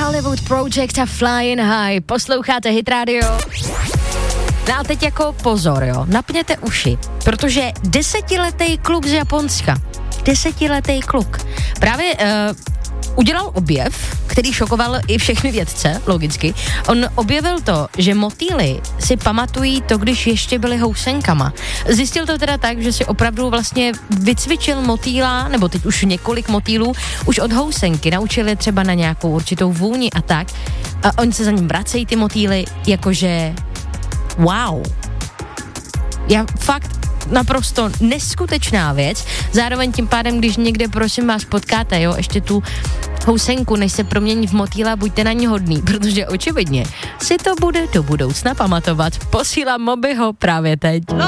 Hollywood Project a Flying High. Posloucháte Hit Radio. No a teď jako pozor, jo, napněte uši, protože 10letý kluk z Japonska, 10letý kluk, právě udělal objev, který šokoval i všechny vědce, logicky. On objevil to, že motýly si pamatují to, když ještě byly housenkama. Zjistil to teda tak, že si opravdu vlastně vycvičil motýla, nebo teď už několik motýlů, už od housenky, naučili třeba na nějakou určitou vůni a tak. A oni se za ním vracejí ty motýly, jakože wow. Já fakt naprosto neskutečná věc. Zároveň tím pádem, když někde, prosím vás, potkáte, jo, ještě tu housenku, než se promění v motýla, buďte na ní hodný, protože očividně si to bude do budoucna pamatovat. Posílám Mobyho právě teď.